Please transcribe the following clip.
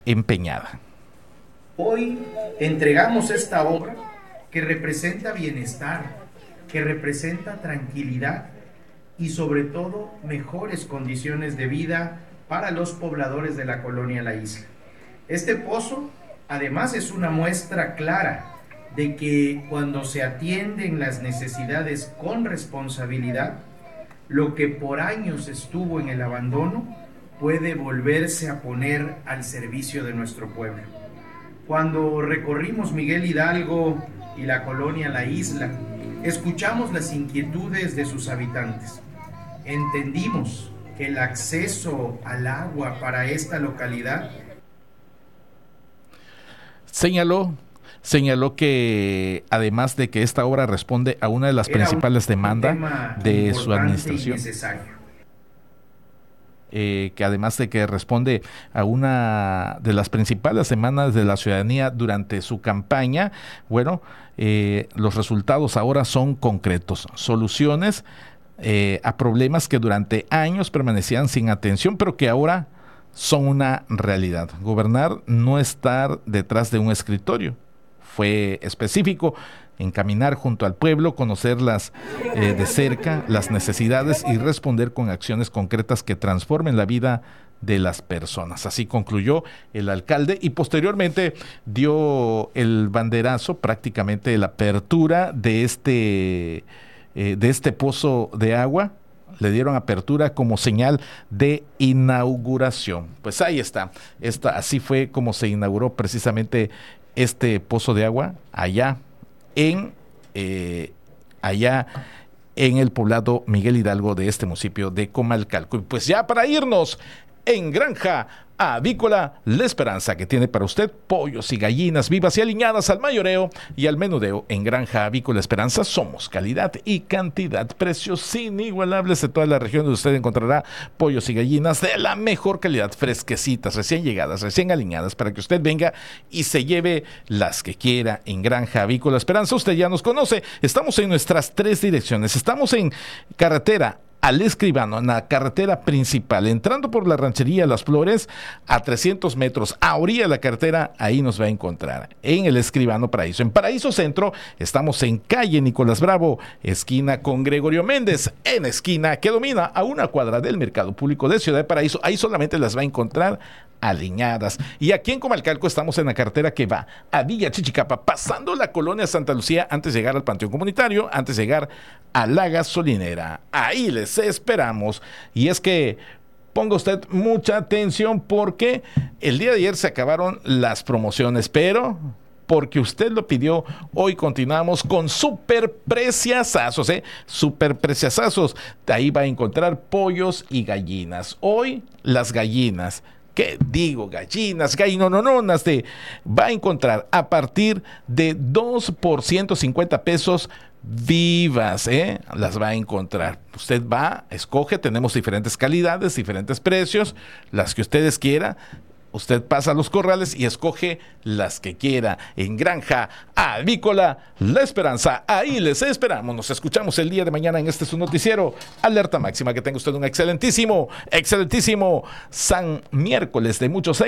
empeñada. Hoy entregamos esta obra que representa bienestar, que representa tranquilidad y sobre todo mejores condiciones de vida para los pobladores de la colonia La Isla. Este pozo además es una muestra clara de que cuando se atienden las necesidades con responsabilidad, lo que por años estuvo en el abandono puede volverse a poner al servicio de nuestro pueblo. Cuando recorrimos Miguel Hidalgo y la colonia La Isla, escuchamos las inquietudes de sus habitantes. Entendimos que el acceso al agua para esta localidad Señaló que además de que esta obra responde a una de las era un principales demandas tema de su importante y administración, necesario. que además de que responde a una de las principales demandas de la ciudadanía durante su campaña, bueno, los resultados ahora son concretos, soluciones a problemas que durante años permanecían sin atención, pero que ahora son una realidad. Gobernar no estar detrás de un escritorio. Fue específico en caminar junto al pueblo, conocerlas de cerca, las necesidades y responder con acciones concretas que transformen la vida de las personas. Así concluyó el alcalde y posteriormente dio el banderazo, prácticamente la apertura de este pozo de agua. Le dieron apertura como señal de inauguración. Pues ahí está. Así fue como se inauguró precisamente este pozo de agua en eh, allá en el poblado Miguel Hidalgo de este municipio de Comalcalco. Y pues ya para irnos, en Granja Avícola La Esperanza, que tiene para usted pollos y gallinas vivas y aliñadas al mayoreo y al menudeo. En Granja Avícola Esperanza somos calidad y cantidad, precios inigualables de toda la región, donde usted encontrará pollos y gallinas de la mejor calidad, fresquecitas, recién llegadas, recién aliñadas, para que usted venga y se lleve las que quiera. En Granja Avícola Esperanza, usted ya nos conoce, estamos en nuestras 3 direcciones, estamos en carretera al Escribano, en la carretera principal, entrando por la ranchería Las Flores, a 300 metros, a orilla de la carretera, ahí nos va a encontrar, en el Escribano Paraíso. En Paraíso Centro, estamos en calle Nicolás Bravo, esquina con Gregorio Méndez, en esquina que domina a una cuadra del Mercado Público de Ciudad de Paraíso, ahí solamente las va a encontrar aliñadas. Y aquí en Comalcalco estamos en la carretera que va a Villa Chichicapa, pasando la colonia Santa Lucía, antes de llegar al Panteón Comunitario, antes de llegar a la gasolinera. Ahí les esperamos. Y es que ponga usted mucha atención, porque el día de ayer se acabaron las promociones, pero porque usted lo pidió, hoy continuamos con super preciazazos, super preciazazos. Ahí va a encontrar pollos y gallinas. Hoy las gallinas, ¿qué digo? Gallinas, gallinononas, va a encontrar a partir de 2 por 150 pesos vivas, las va a encontrar. Usted va, escoge, tenemos diferentes calidades, diferentes precios, las que ustedes quiera. Usted pasa a los corrales y escoge las que quiera. En Granja Avícola La Esperanza, ahí les esperamos. Nos escuchamos el día de mañana en este su noticiero Alerta Máxima. Que tenga usted un excelentísimo San Miércoles de muchos